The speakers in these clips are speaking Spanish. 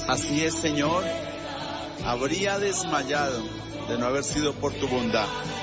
Así es, Señor. Habría desmayado de no haber sido por tu bondad.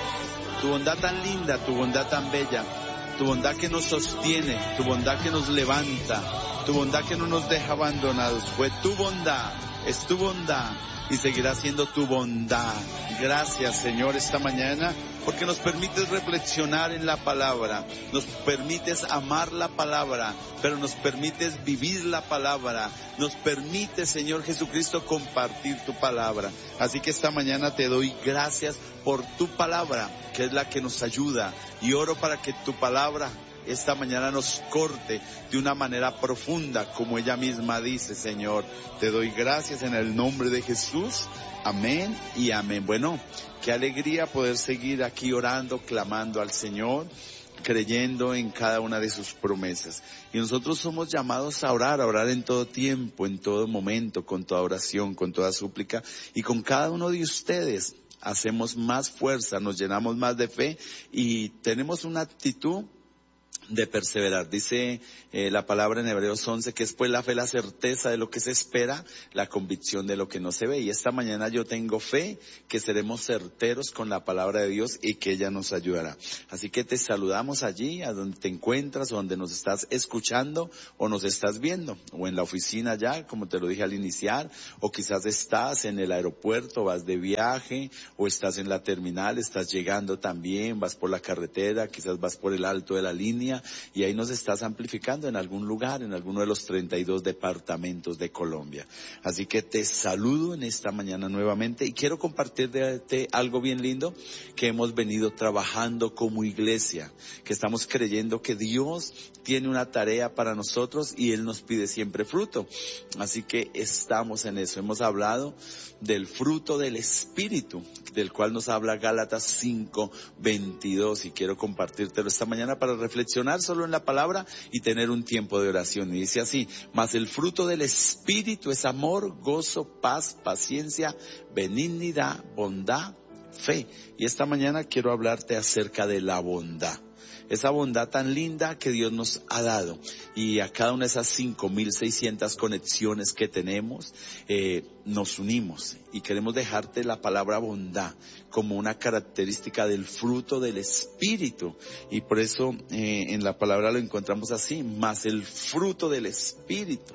Tu bondad tan linda, tu bondad tan bella, tu bondad que nos sostiene, tu bondad que nos levanta, tu bondad que no nos deja abandonados. Fue tu bondad, es tu bondad y seguirá siendo tu bondad. Gracias, Señor, esta mañana, porque nos permites reflexionar en la palabra, nos permites amar la palabra, pero nos permites vivir la palabra, nos permites, Señor Jesucristo, compartir tu palabra. Así que esta mañana te doy gracias por tu palabra, que es la que nos ayuda, y oro para que tu palabra esta mañana nos corte de una manera profunda, como ella misma dice, Señor. Te doy gracias en el nombre de Jesús. Amén y amén. Bueno, qué alegría poder seguir aquí orando, clamando al Señor, creyendo en cada una de sus promesas. Y nosotros somos llamados a orar en todo tiempo, en todo momento, con toda oración, con toda súplica, y con cada uno de ustedes hacemos más fuerza, nos llenamos más de fe y tenemos una actitud de perseverar. Dice la palabra en Hebreos 11 que es pues la fe, la certeza de lo que se espera, la convicción de lo que no se ve. Y esta mañana yo tengo fe que seremos certeros con la palabra de Dios y que ella nos ayudará. Así que te saludamos allí, a donde te encuentras, o donde nos estás escuchando o nos estás viendo, o en la oficina ya, como te lo dije al iniciar, o quizás estás en el aeropuerto, vas de viaje, o estás en la terminal, estás llegando también, vas por la carretera, quizás vas por el alto de la línea, y ahí nos estás amplificando en algún lugar, en alguno de los 32 departamentos de Colombia. Así que te saludo en esta mañana nuevamente y quiero compartirte algo bien lindo que hemos venido trabajando como iglesia, que estamos creyendo que Dios tiene una tarea para nosotros y Él nos pide siempre fruto. Así que estamos en eso. Hemos hablado del fruto del Espíritu, del cual nos habla Gálatas 5:22, y quiero compartírtelo esta mañana para reflexionar solo en la palabra y tener un tiempo de oración. Y dice así: mas el fruto del Espíritu es amor, gozo, paz, paciencia, benignidad, bondad, fe. Y esta mañana quiero hablarte acerca de la bondad. Esa bondad tan linda que Dios nos ha dado, y a cada una de esas 5,600 conexiones que tenemos, nos unimos y queremos dejarte la palabra bondad como una característica del fruto del Espíritu, y por eso en la palabra lo encontramos así: más el fruto del Espíritu.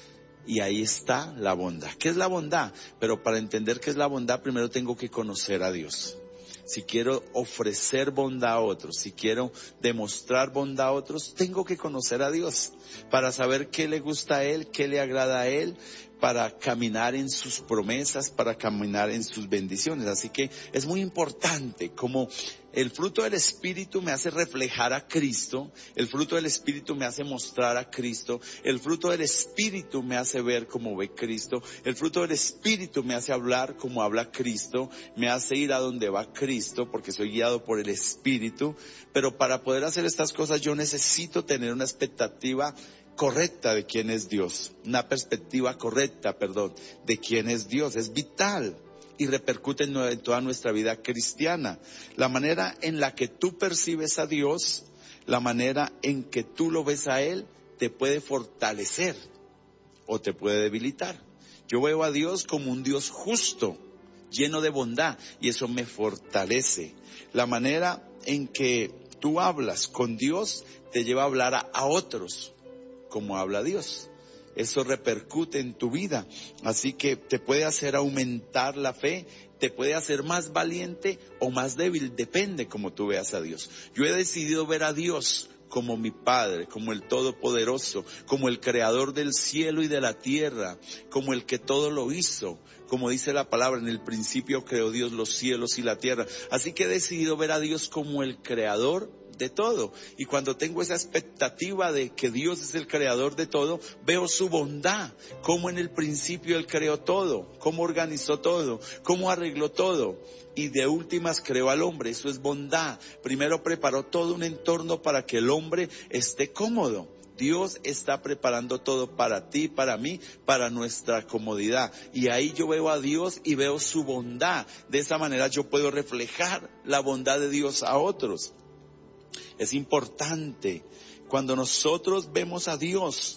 Y ahí está la bondad. ¿Qué es la bondad? Pero para entender qué es la bondad, primero tengo que conocer a Dios. Si quiero ofrecer bondad a otros, si quiero demostrar bondad a otros, tengo que conocer a Dios para saber qué le gusta a Él, qué le agrada a Él, para caminar en sus promesas, para caminar en sus bendiciones. Así que es muy importante, como el fruto del Espíritu me hace reflejar a Cristo, el fruto del Espíritu me hace mostrar a Cristo, el fruto del Espíritu me hace ver como ve Cristo, el fruto del Espíritu me hace hablar como habla Cristo, me hace ir a donde va Cristo, porque soy guiado por el Espíritu. Pero para poder hacer estas cosas yo necesito tener una expectativa correcta de quién es Dios, una perspectiva correcta, de quién es Dios. Es vital y repercute en toda nuestra vida cristiana. La manera en la que tú percibes a Dios, la manera en que tú lo ves a Él, te puede fortalecer o te puede debilitar. Yo veo a Dios como un Dios justo, lleno de bondad, y eso me fortalece. La manera en que tú hablas con Dios te lleva a hablar a otros como habla Dios. Eso repercute en tu vida, así que te puede hacer aumentar la fe, te puede hacer más valiente o más débil, depende como tú veas a Dios. Yo he decidido ver a Dios como mi Padre, como el Todopoderoso, como el Creador del cielo y de la tierra, como el que todo lo hizo. Como dice la palabra, en el principio creó Dios los cielos y la tierra. Así que he decidido ver a Dios como el Creador de todo. Y cuando tengo esa expectativa de que Dios es el creador de todo, veo su bondad, cómo en el principio Él creó todo, cómo organizó todo, cómo arregló todo, y de últimas creó al hombre. Eso es bondad. Primero preparó todo un entorno para que el hombre esté cómodo. Dios está preparando todo para ti, para mí, para nuestra comodidad. Y ahí yo veo a Dios y veo su bondad. De esa manera yo puedo reflejar la bondad de Dios a otros. Es importante, cuando nosotros vemos a Dios,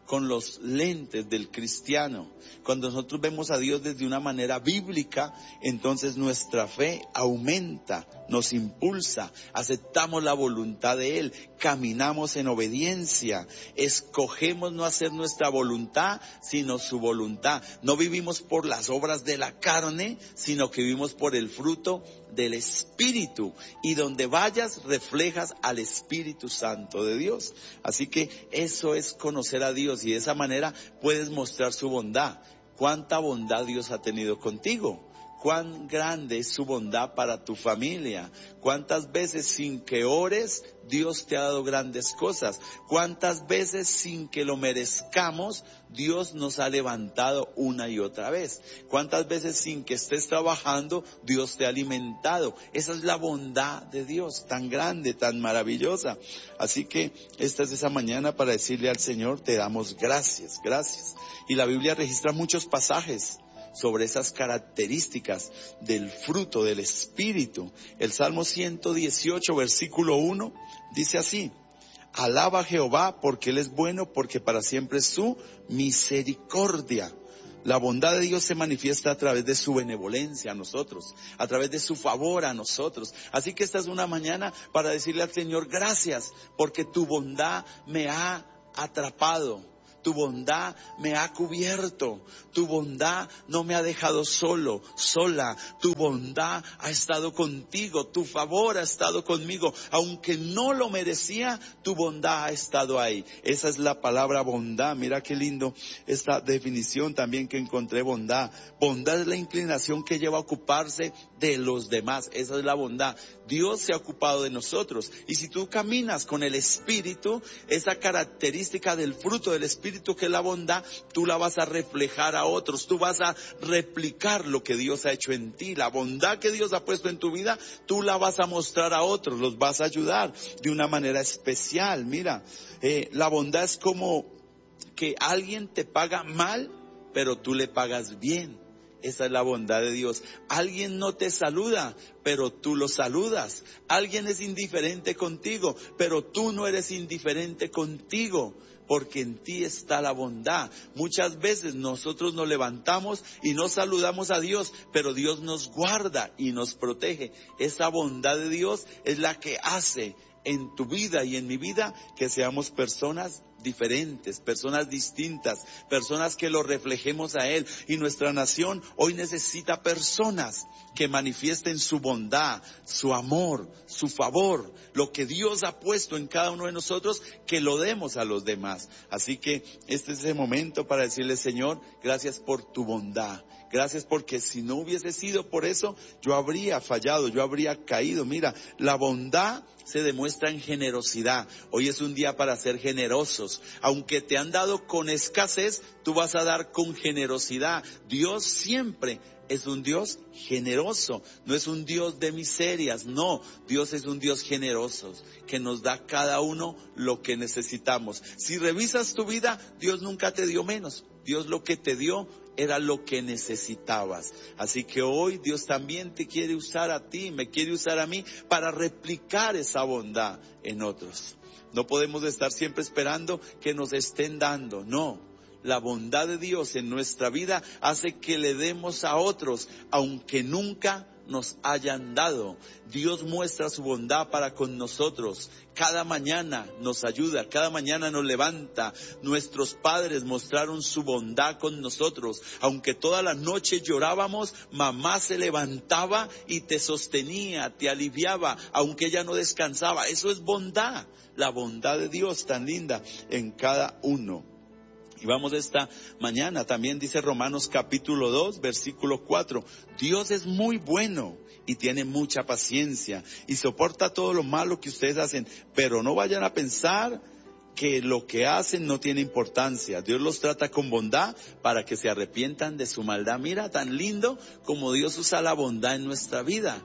con los lentes del cristiano. Cuando nosotros vemos a Dios desde una manera bíblica, entonces nuestra fe aumenta, nos impulsa, aceptamos la voluntad de Él, caminamos en obediencia, escogemos no hacer nuestra voluntad, sino su voluntad. No vivimos por las obras de la carne, sino que vivimos por el fruto del Espíritu, y donde vayas reflejas al Espíritu Santo de Dios. Así que eso es conocer a Dios, y de esa manera puedes mostrar su bondad. ¿Cuánta bondad Dios ha tenido contigo? ¿Cuán grande es su bondad para tu familia? ¿Cuántas veces sin que ores Dios te ha dado grandes cosas? ¿Cuántas veces sin que lo merezcamos Dios nos ha levantado una y otra vez? ¿Cuántas veces sin que estés trabajando Dios te ha alimentado? Esa es la bondad de Dios, tan grande, tan maravillosa. Así que esta es esa mañana para decirle al Señor, te damos gracias, gracias. Y la Biblia registra muchos pasajes sobre esas características del fruto del Espíritu. El Salmo 118, versículo 1, dice así: alaba a Jehová porque Él es bueno, porque para siempre es su misericordia. La bondad de Dios se manifiesta a través de su benevolencia a nosotros, a través de su favor a nosotros. Así que esta es una mañana para decirle al Señor, gracias, porque tu bondad me ha atrapado. Tu bondad me ha cubierto, tu bondad no me ha dejado solo, sola, tu bondad ha estado contigo, tu favor ha estado conmigo, aunque no lo merecía, tu bondad ha estado ahí. Esa es la palabra bondad. Mira qué lindo esta definición también que encontré, bondad. Bondad es la inclinación que lleva a ocuparse de los demás, esa es la bondad. Dios se ha ocupado de nosotros, y si tú caminas con el Espíritu, esa característica del fruto del Espíritu que es la bondad, tú la vas a reflejar a otros, tú vas a replicar lo que Dios ha hecho en ti, la bondad que Dios ha puesto en tu vida, tú la vas a mostrar a otros, los vas a ayudar de una manera especial. Mira, la bondad es como que alguien te paga mal, pero tú le pagas bien. Esa es la bondad de Dios. Alguien no te saluda, pero tú lo saludas. Alguien es indiferente contigo, pero tú no eres indiferente contigo, porque en ti está la bondad. Muchas veces nosotros nos levantamos y no saludamos a Dios, pero Dios nos guarda y nos protege. Esa bondad de Dios es la que hace en tu vida y en mi vida que seamos personas diferentes, personas distintas, personas que lo reflejemos a Él. Y nuestra nación hoy necesita personas que manifiesten su bondad, su amor, su favor, lo que Dios ha puesto en cada uno de nosotros, que lo demos a los demás. Así que este es el momento para decirle, Señor, gracias por tu bondad. Gracias, porque si no hubiese sido por eso, yo habría fallado, yo habría caído. Mira, la bondad se demuestra en generosidad. Hoy es un día para ser generosos. Aunque te han dado con escasez, tú vas a dar con generosidad. Dios siempre es un Dios generoso, no es un Dios de miserias, no, Dios es un Dios generoso, que nos da a cada uno lo que necesitamos. Si revisas tu vida, Dios nunca te dio menos, Dios lo que te dio era lo que necesitabas. Así que hoy Dios también te quiere usar a ti, me quiere usar a mí para replicar esa bondad en otros. No podemos estar siempre esperando que nos estén dando, no. La bondad de Dios en nuestra vida hace que le demos a otros, aunque nunca nos hayan dado. Dios muestra su bondad para con nosotros. Cada mañana nos ayuda, cada mañana nos levanta. Nuestros padres mostraron su bondad con nosotros. Aunque toda la noche llorábamos, mamá se levantaba y te sostenía, te aliviaba, aunque ella no descansaba. Eso es bondad, la bondad de Dios tan linda en cada uno. Y vamos esta mañana, también dice Romanos capítulo 2, versículo 4. Dios es muy bueno y tiene mucha paciencia y soporta todo lo malo que ustedes hacen, pero no vayan a pensar que lo que hacen no tiene importancia. Dios los trata con bondad para que se arrepientan de su maldad. Mira, tan lindo como Dios usa la bondad en nuestra vida.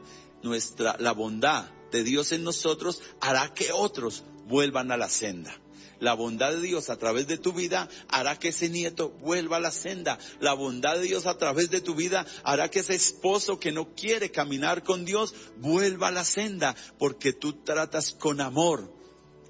La bondad de Dios en nosotros hará que otros vuelvan a la senda. La bondad de Dios a través de tu vida hará que ese nieto vuelva a la senda. La bondad de Dios a través de tu vida hará que ese esposo que no quiere caminar con Dios vuelva a la senda, porque tú tratas con amor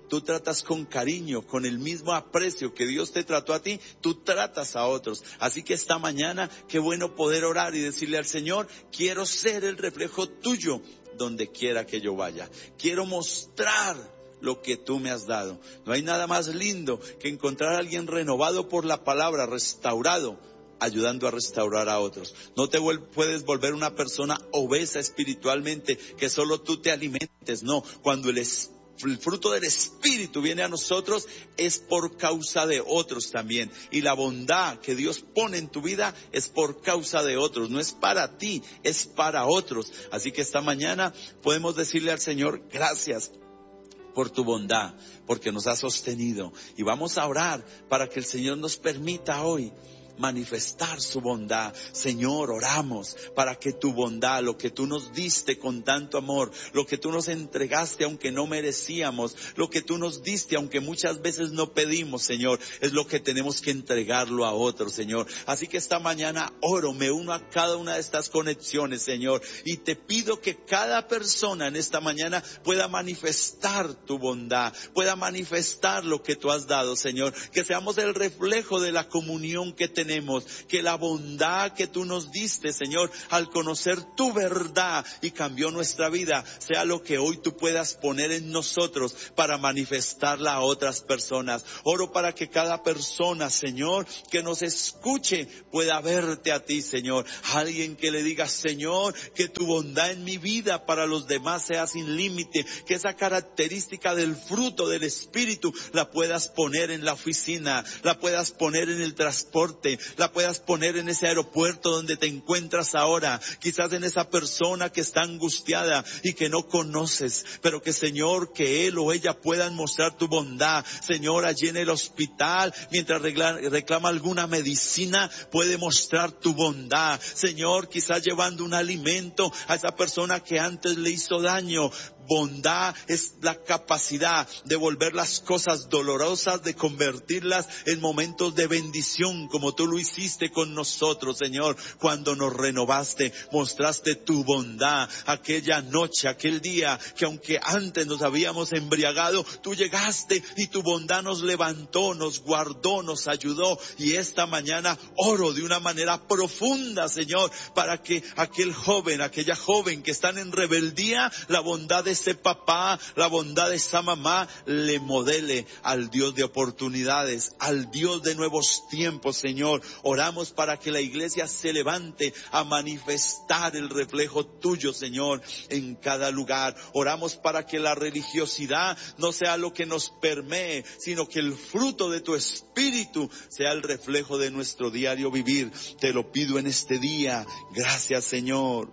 tú tratas con cariño, con el mismo aprecio que Dios te trató a ti, tú tratas a otros. Así que esta mañana, qué bueno poder orar y decirle al Señor, quiero ser el reflejo tuyo donde quiera que yo vaya. Quiero mostrar lo que tú me has dado. No hay nada más lindo que encontrar a alguien renovado por la palabra, restaurado, ayudando a restaurar a otros. No te puedes volver una persona obesa espiritualmente, que solo tú te alimentes. No, cuando el fruto del Espíritu viene a nosotros, es por causa de otros también. Y la bondad que Dios pone en tu vida es por causa de otros. No es para ti, es para otros. Así que esta mañana podemos decirle al Señor, gracias por tu bondad, porque nos ha sostenido. Y vamos a orar para que el Señor nos permita hoy manifestar su bondad. Señor, oramos para que tu bondad, lo que tú nos diste con tanto amor, lo que tú nos entregaste aunque no merecíamos, lo que tú nos diste aunque muchas veces no pedimos, Señor, es lo que tenemos que entregarlo a otros, Señor. Así que esta mañana oro, me uno a cada una de estas conexiones, Señor, y te pido que cada persona en esta mañana pueda manifestar tu bondad, pueda manifestar lo que tú has dado, Señor, que seamos el reflejo de la comunión que tenemos, que la bondad que tú nos diste, Señor, al conocer tu verdad y cambió nuestra vida, sea lo que hoy tú puedas poner en nosotros para manifestarla a otras personas. Oro para que cada persona, Señor, que nos escuche pueda verte a ti, Señor. Alguien que le diga, Señor, que tu bondad en mi vida para los demás sea sin límite, que esa característica del fruto del Espíritu la puedas poner en la oficina, la puedas poner en el transporte, la puedas poner en ese aeropuerto donde te encuentras ahora, quizás en esa persona que está angustiada y que no conoces, pero que, Señor, que él o ella puedan mostrar tu bondad. Señor, allí en el hospital, mientras reclama alguna medicina, puede mostrar tu bondad. Señor, quizás llevando un alimento a esa persona que antes le hizo daño. Bondad es la capacidad de volver las cosas dolorosas, de convertirlas en momentos de bendición, como tú lo hiciste con nosotros, Señor, cuando nos renovaste, mostraste tu bondad aquella noche, aquel día, que aunque antes nos habíamos embriagado, tú llegaste y tu bondad nos levantó, nos guardó, nos ayudó. Y esta mañana oro de una manera profunda, Señor, para que aquel joven, aquella joven que están en rebeldía, la bondad de ese papá, la bondad de esa mamá le modele al Dios de oportunidades, al Dios de nuevos tiempos, Señor. Oramos para que la iglesia se levante a manifestar el reflejo tuyo, Señor, en cada lugar. Oramos para que la religiosidad no sea lo que nos permee, sino que el fruto de tu Espíritu sea el reflejo de nuestro diario vivir. Te lo pido en este día. Gracias, Señor.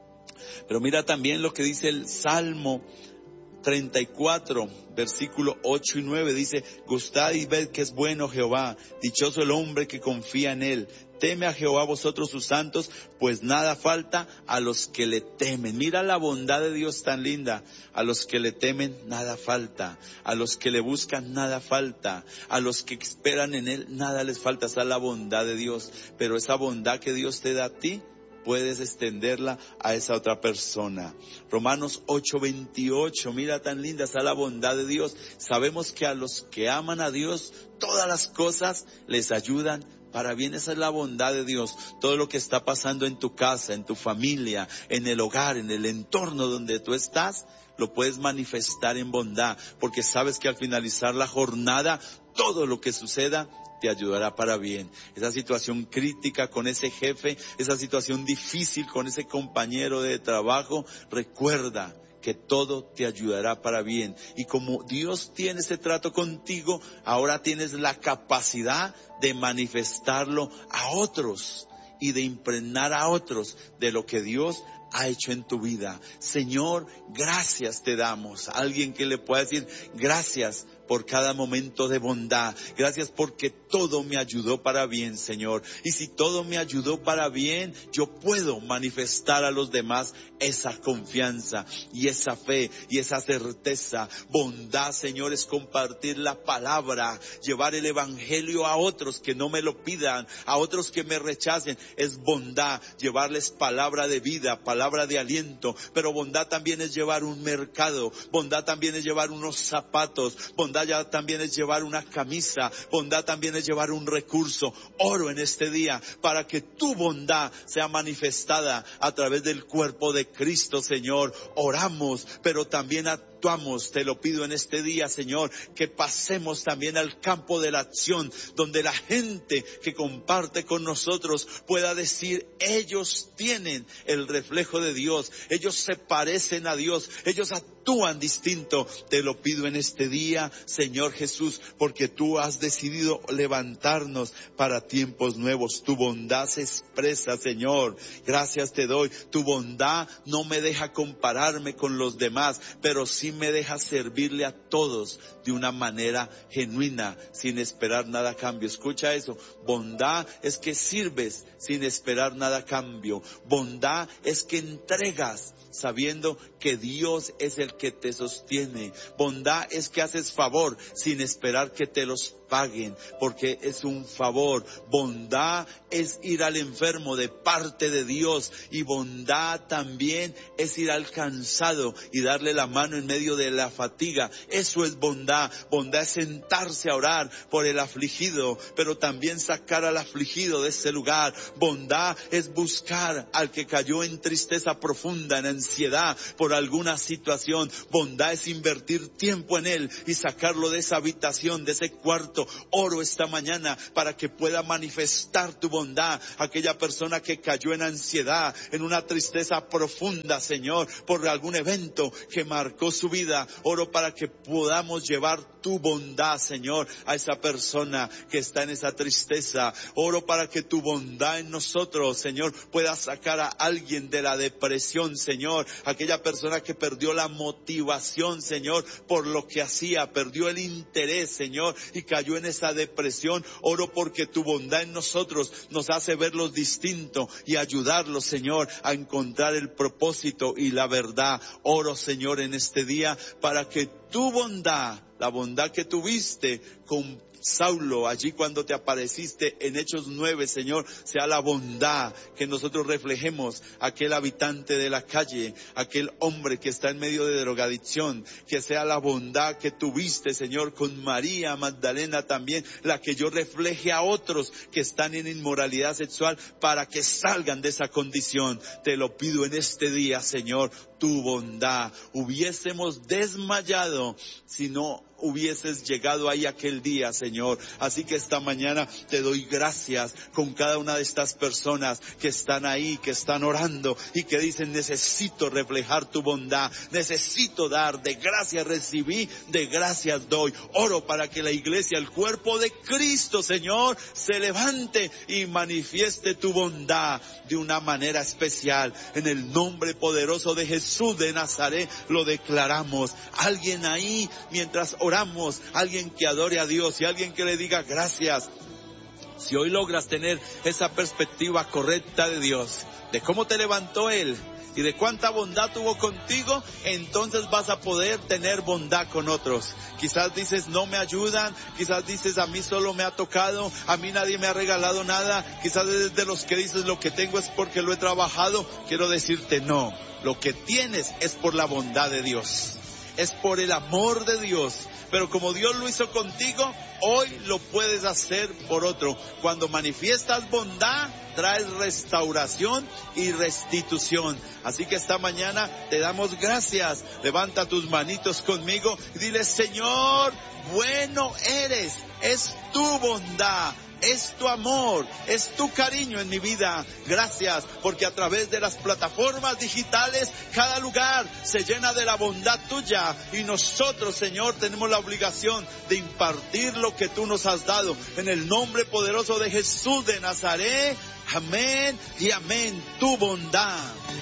Pero mira también lo que dice el Salmo 34, versículo 8 y 9, dice, gustad y ved que es bueno Jehová, dichoso el hombre que confía en él. Teme a Jehová vosotros sus santos, pues nada falta a los que le temen. Mira la bondad de Dios tan linda. A los que le temen nada falta, a los que le buscan nada falta, a los que esperan en él nada les falta. Esa es la bondad de Dios, pero esa bondad que Dios te da a ti, puedes extenderla a esa otra persona. Romanos 8:28, mira tan linda está la bondad de Dios. Sabemos que a los que aman a Dios, todas las cosas les ayudan para bien. Esa es la bondad de Dios. Todo lo que está pasando en tu casa, en tu familia, en el hogar, en el entorno donde tú estás, lo puedes manifestar en bondad, porque sabes que al finalizar la jornada, todo lo que suceda te ayudará para bien. Esa situación crítica con ese jefe, esa situación difícil con ese compañero de trabajo, recuerda que todo te ayudará para bien. Y como Dios tiene ese trato contigo, ahora tienes la capacidad de manifestarlo a otros y de impregnar a otros de lo que Dios ha hecho en tu vida. Señor, gracias te damos. Alguien que le pueda decir gracias por cada momento de bondad. Gracias porque todo me ayudó para bien, Señor. Y si todo me ayudó para bien, yo puedo manifestar a los demás esa confianza y esa fe y esa certeza. Bondad, Señor, es compartir la palabra, llevar el evangelio a otros que no me lo pidan, a otros que me rechacen. Es bondad llevarles palabra de vida, palabra de aliento. Pero bondad también es llevar un mercado, bondad también es llevar unos zapatos, bondad ya también es llevar una camisa, bondad también es llevar un recurso. Oro en este día para que tu bondad sea manifestada a través del cuerpo de Cristo, Señor. Oramos, pero también actuamos. Te lo pido en este día, Señor, que pasemos también al campo de la acción, donde la gente que comparte con nosotros pueda decir: ellos tienen el reflejo de Dios, ellos se parecen a Dios, ellos actúan distinto. Te lo pido en este día, Señor Jesús, porque tú has decidido levantarnos para tiempos nuevos. Tu bondad se expresa, Señor. Gracias te doy. Tu bondad no me deja compararme con los demás, pero sí me deja servirle a todos de una manera genuina, sin esperar nada a cambio. Escucha eso. Bondad es que sirves sin esperar nada a cambio. Bondad es que entregas sabiendo que Dios es el que te sostiene. Bondad es que haces favor sin esperar que te los paguen, porque es un favor. Bondad es ir al enfermo de parte de Dios, y bondad también es ir al cansado y darle la mano en medio de la fatiga. Eso es bondad. Bondad es sentarse a orar por el afligido, pero también sacar al afligido de ese lugar. Bondad es buscar al que cayó en tristeza profunda, en ansiedad por alguna situación. Bondad es invertir tiempo en él y sacarlo de esa habitación, de ese cuarto. Oro esta mañana para que pueda manifestar tu bondad. Aquella persona que cayó en ansiedad, en una tristeza profunda, Señor, por algún evento que marcó su vida. Oro para que podamos llevar tu bondad, Señor, a esa persona que está en esa tristeza. Oro para que tu bondad en nosotros, Señor, pueda sacar a alguien de la depresión, Señor. Aquella persona que perdió la motivación, Señor, por lo que hacía, perdió el interés, Señor, y cayó en esa depresión. Oro porque tu bondad en nosotros nos hace verlos distinto y ayudarlos, Señor, a encontrar el propósito y la verdad. Oro, Señor, en este día para que tu bondad, la bondad que tuviste con Saulo allí cuando te apareciste en Hechos 9, Señor, sea la bondad que nosotros reflejemos. Aquel habitante de la calle, aquel hombre que está en medio de drogadicción, que sea la bondad que tuviste, Señor, con María Magdalena también, la que yo refleje a otros que están en inmoralidad sexual para que salgan de esa condición. Te lo pido en este día, Señor, tu bondad. Hubiésemos desmayado si no hubieses llegado ahí aquel día, Señor. Así que esta mañana te doy gracias con cada una de estas personas que están ahí, que están orando y que dicen: necesito reflejar tu bondad, necesito dar, de gracias recibí, de gracias doy. Oro para que la iglesia, el cuerpo de Cristo, Señor, se levante y manifieste tu bondad de una manera especial. En el nombre poderoso de Jesús de Nazaret lo declaramos. Alguien ahí, mientras oramos, alguien que adore a Dios y alguien que le diga gracias. Si hoy logras tener esa perspectiva correcta de Dios, de cómo te levantó Él y de cuánta bondad tuvo contigo, entonces vas a poder tener bondad con otros. Quizás dices: no me ayudan, quizás dices: a mí solo me ha tocado, a mí nadie me ha regalado nada. Quizás eres de los que dices: lo que tengo es porque lo he trabajado. Quiero decirte: no, lo que tienes es por la bondad de Dios, es por el amor de Dios. Pero como Dios lo hizo contigo, hoy lo puedes hacer por otro. Cuando manifiestas bondad, traes restauración y restitución. Así que esta mañana te damos gracias. Levanta tus manitos conmigo y dile: Señor, bueno eres, es tu bondad, es tu amor, es tu cariño en mi vida. Gracias, porque a través de las plataformas digitales, cada lugar se llena de la bondad tuya. Y nosotros, Señor, tenemos la obligación de impartir lo que tú nos has dado. En el nombre poderoso de Jesús de Nazaret, amén y amén. Tu bondad.